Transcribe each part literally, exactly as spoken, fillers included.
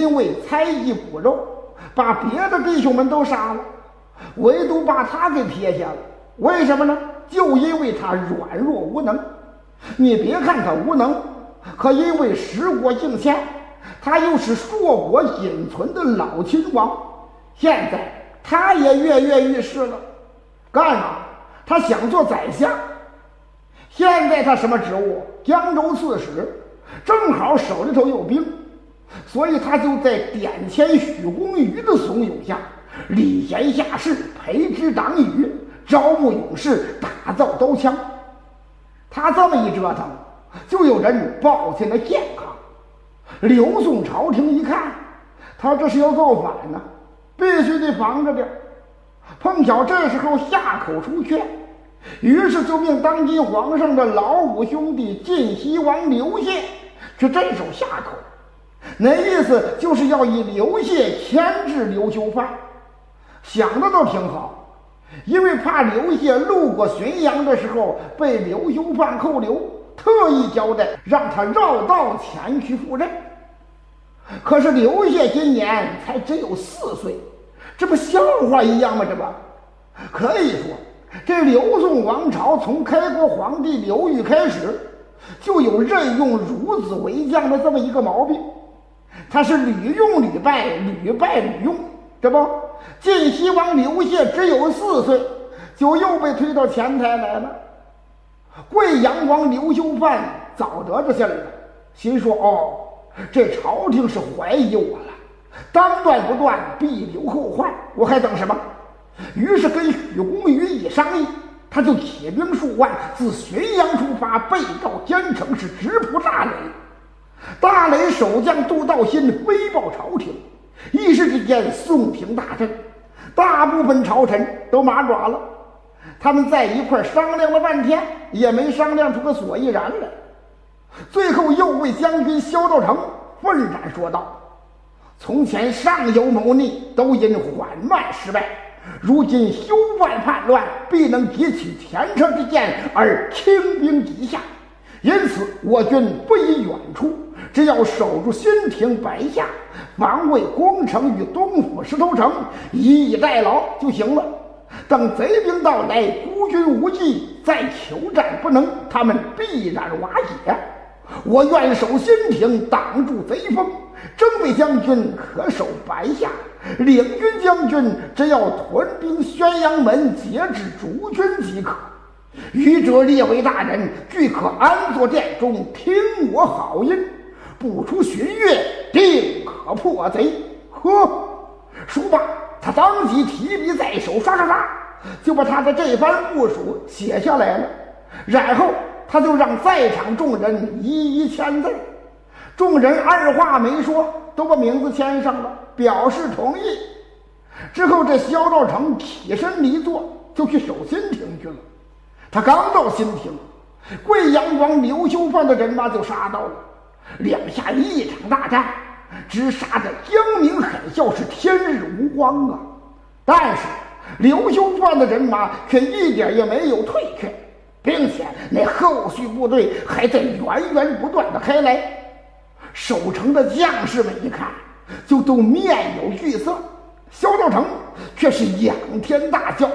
因为猜疑骨肉，把别的弟兄们都杀了，唯独把他给撇下了。为什么呢？就因为他软弱无能。你别看他无能，可因为时过境迁，他又是硕果仅存的老亲王，现在他也跃跃欲试了。干嘛？他想做宰相。现在他什么职务？江州刺史，正好手里头有兵，所以他就在典签许公瑜的怂恿下，礼贤下士，培植党羽，招募勇士，打造刀枪。他这么一折腾，就有人抱歉了健康。刘宋朝廷一看，他这是要造反呢，必须得防着点。碰巧这时候夏口出缺，于是就命当今皇上的老五兄弟晋西王刘燮去镇守夏口，那意思就是要以刘燮牵制刘修范。想的倒挺好，因为怕刘燮路过浔阳的时候被刘修范扣留，特意交代让他绕道前去赴任。可是刘燮今年才只有四岁，这不笑话一样吗？这不可以说，这刘宋王朝从开国皇帝刘裕开始，就有任用孺子为将的这么一个毛病。他是屡用屡败，屡败屡用。这不，晋西王刘燮只有四岁，就又被推到前台来了。贵阳王刘修范早得着信了，心说：哦，这朝廷是怀疑我了，当断不断，必留后患，我还等什么？于是跟许公瑜一商议，他就起兵数万，自浔阳出发，背到兼城，是直扑大雷。大雷守将杜道新飞报朝廷，一时之间宋廷大震，大部分朝臣都麻爪了。他们在一块商量了半天，也没商量出个所以然来。最后右卫将军萧道成愤然说道：从前上有谋逆，都因缓慢失败，如今修范叛乱，必能急起前车之鉴而轻兵击下，因此我军不宜远出，只要守住新亭白下，防卫宫城与东府石头城，以逸待劳就行了。等贼兵到来，孤军无计，再求战不能，他们必然瓦解。我愿守新亭，挡住贼锋。征卫将军可守白下，领军将军只要屯兵宣阳门，截止逐军即可。愚者列为大人，俱可安坐殿中，听我好音，不出旬月，定可破贼。呵，说罢，他当即提笔在手，刷刷刷，就把他的这番部署写下来了。然后他就让在场众人一一签字。众人二话没说，都把名字签上了，表示同意。之后这萧道成起身离座，就去守新亭去了。他刚到新亭，贵阳王刘修范的人马就杀到了，两下一场大战，直杀得江明海啸，是天日无光啊！但是刘修范的人马却一点也没有退却，并且那后续部队还在源源不断的开来。守城的将士们一看，就都面有惧色，萧道成却是仰天大叫：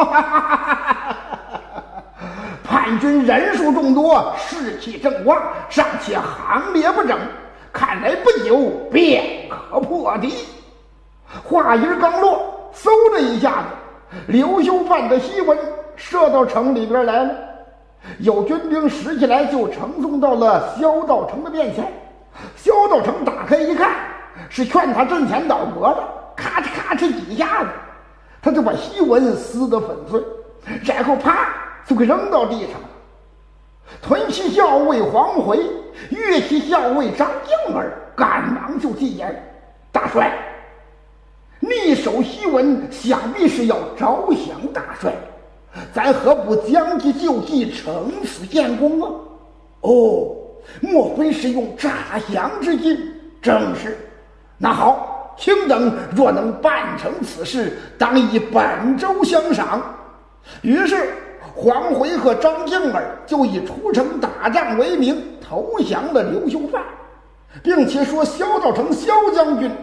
叛军人数众多，士气正旺，尚且行列不整，看来不久便可破敌。话音刚落，嗖的一下子，刘修范的檄文射到城里边来了。有军兵拾起来，就呈送到了萧道成的面前。萧道成打开一看，是劝他阵前倒戈的，咔哧咔哧几下子，他就把檄文撕得粉碎，然后啪就给扔到地上了。屯骑校尉黄回、乐骑校尉张敬儿赶忙就进言：大帅，逆守檄文，想必是要招降大帅，咱何不将计就计，乘此建功啊？哦，莫非是用诈降之计？正是。那好，卿等若能办成此事，当以本州相赏。于是黄回和张敬儿就以出城打仗为名投降了刘修范，并且说萧道成萧将军